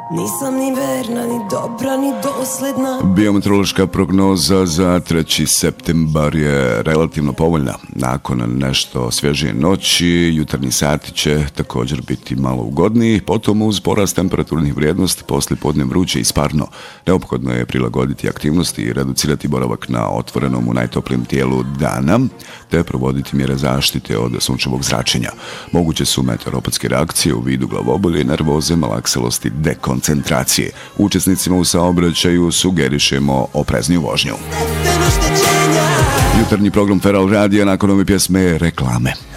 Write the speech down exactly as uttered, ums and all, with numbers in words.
Nisam ni verna, ni dobra, ni dosledna. Biometeorološka prognoza za treći septembar je relativno povoljna. Nakon nešto svježije noći, jutarnji sati će također biti malo ugodniji, potom uz porast temperaturnih vrijednosti poslije podne vruće i sparno. Neophodno je prilagoditi aktivnosti i reducirati boravak na otvorenom u najtoplijem tijelu dana, te provoditi mjere zaštite od sunčevog zračenja. Moguće su meteoropatske reakcije u vidu glavobolje, nervoze, malakselosti, dekoncentracije. Učesnicima u saobraćaju sugerišemo oprezniju vožnju. Jutarnji program Feral Radija nakon ove pjesme reklame.